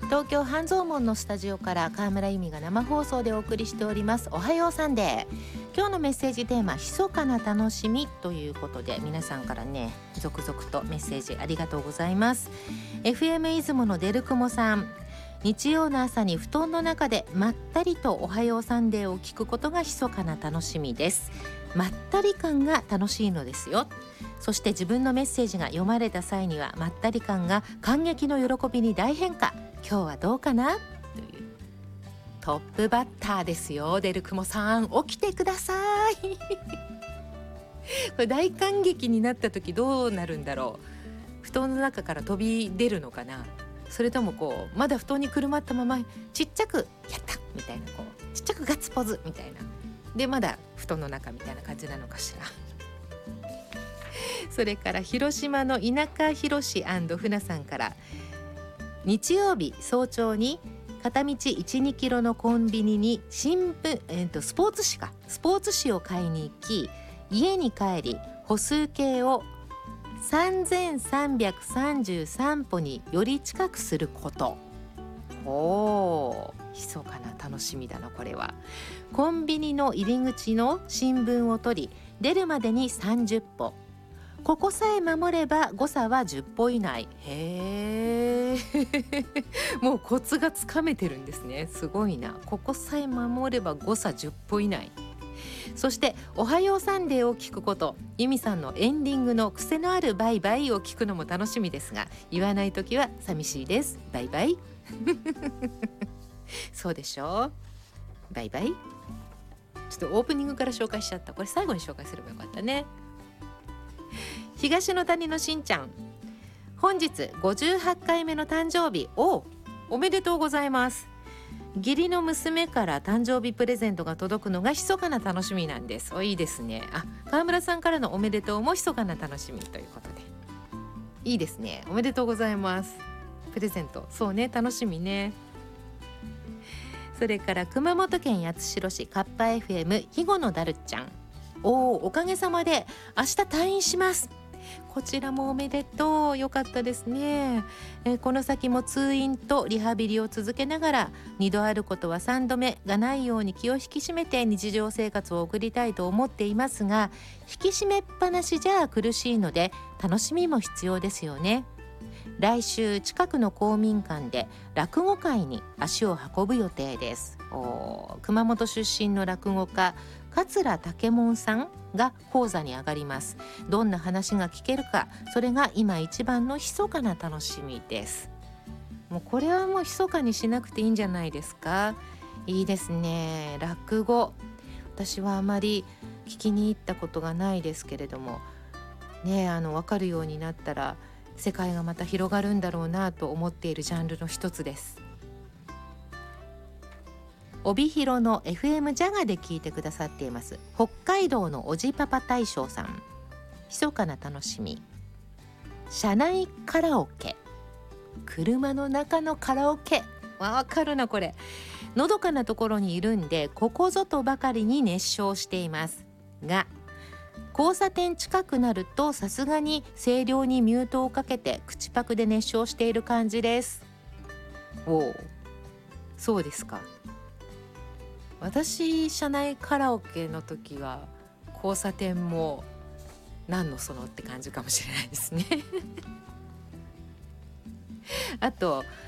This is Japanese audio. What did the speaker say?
東京半蔵門のスタジオから川村由美が生放送でお送りしておりますおはようサンデー。今日のメッセージテーマ、密かな楽しみということで、皆さんからね続々とメッセージありがとうございます。 FM 出雲のデルクモさん、日曜の朝に布団の中でまったりとおはようサンデーを聞くことが密かな楽しみです。まったり感が楽しいのですよ。そして自分のメッセージが読まれた際にはまったり感が感激の喜びに大変化。今日はどうかなというトップバッターですよ。デルクモさん、起きてくださいこれ大感激になった時どうなるんだろう。布団の中から飛び出るのかな、それともこうまだ布団にくるまったままちっちゃくやったみたいな、こうちっちゃくガッツポーズみたいなでまだ布団の中みたいな感じなのかしらそれから広島の田舎広し船さんから、日曜日早朝に片道 1,2 キロのコンビニにスポーツ紙を買いに行き、家に帰り歩数計を3333歩により近くすること。密かな楽しみだなこれは。コンビニの入り口の新聞を取り出るまでに30歩、ここさえ守れば誤差は10歩以内。へーもうコツがつかめてるんですね。すごいな。ここさえ守れば誤差10歩以内。そしておはようサンデーを聞くこと、由美さんのエンディングの癖のあるバイバイを聞くのも楽しみですが、言わないときは寂しいです。バイバイそうでしょう。バイバイ。ちょっとオープニングから紹介しちゃった。これ最後に紹介すればよかったね。東の谷のしんちゃん、本日58回目の誕生日。おめでとうございます。義理の娘から誕生日プレゼントが届くのが密かな楽しみなんです。いいですね。川村さんからのおめでとうも密かな楽しみということでいいですね。おめでとうございます。プレゼント、そうね、楽しみね。それから熊本県八代市カッパ FM 肥後のだるっちゃん、おかげさまで明日退院します。こちらもおめでとう。よかったですね。この先も通院とリハビリを続けながら、2度あることは3度目がないように気を引き締めて日常生活を送りたいと思っていますが、引き締めっぱなしじゃ苦しいので楽しみも必要ですよね。来週近くの公民館で落語会に足を運ぶ予定です。熊本出身の落語家桂武門さんが講座に上がります。どんな話が聞けるか、それが今一番の密かな楽しみです。もうこれはもう密かにしなくていいんじゃないですか。いいですね。落語、私はあまり聞きに行ったことがないですけれどもね、分かるようになったら世界がまた広がるんだろうなと思っているジャンルの一つです。帯広の FM ジャガで聞いてくださっています北海道のおじパパ大将さん、密かな楽しみ、車内カラオケ。車の中のカラオケ、わかるなこれ。のどかなところにいるんでここぞとばかりに熱唱していますが、交差点近くなるとさすがに声量にミュートをかけて口パクで熱唱している感じです。そうですか。私車内カラオケの時は交差点も何のそのって感じかもしれないですねあと